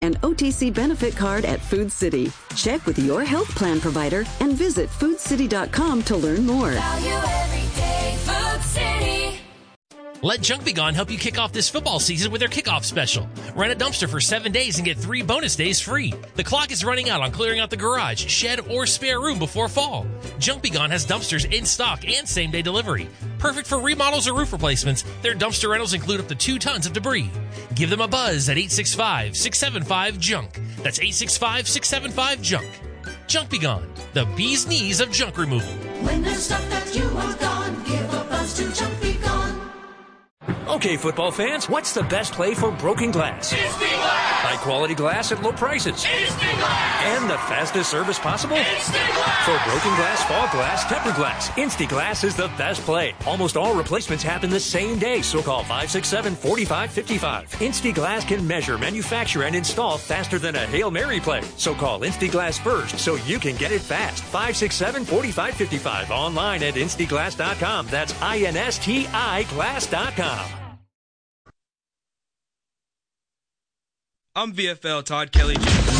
and OTC benefit card at Food City. Check with your health plan provider and visit foodcity.com to learn more. Value every day, Food City. Let Junk Be Gone help you kick off this football season with their kickoff special. Rent a dumpster for 7 days and get 3 bonus days free. The clock is running out on clearing out the garage, shed, or spare room before fall. Junk Be Gone has dumpsters in stock and same-day delivery. Perfect for remodels or roof replacements, their dumpster rentals include up to 2 tons of debris. Give them a buzz at 865-675-JUNK. That's 865-675-JUNK. Junk Be Gone, the bee's knees of junk removal. When there's stuff that you want gone, give a buzz to Junk Be Gone. Okay, football fans, what's the best play for broken glass? Instant Glass! High quality glass at low prices. Instant Glass! And the fastest service possible? Instant Glass! For broken glass, fall glass, tempered glass, Instant Glass is the best play. Almost all replacements happen the same day, so call 567-4555. Instant Glass can measure, manufacture, and install faster than a Hail Mary play. So call Instant Glass first so you can get it fast. 567-4555. Online at instaglass.com. That's INSTI glass.com. I'm VFL Todd Kelly Jr.